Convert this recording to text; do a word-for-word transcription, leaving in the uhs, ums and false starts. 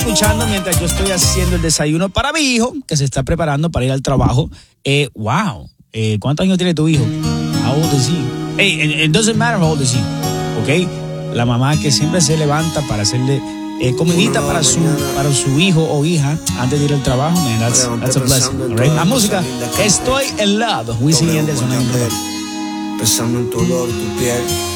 Escuchando mientras yo estoy haciendo el desayuno para mi hijo, que se está preparando para ir al trabajo. Eh, wow. Eh, ¿Cuántos años tiene tu hijo? How old is he? Hey, it doesn't matter how old is he. ¿Ok? La mamá que siempre se levanta para hacerle eh, comidita para su, para su hijo o hija antes de ir al trabajo. Man, that's, that's a blessing. All right? La música, Estoy en Love. Wisin y Yandel son ahí. Pensando en tu olor, tu piel.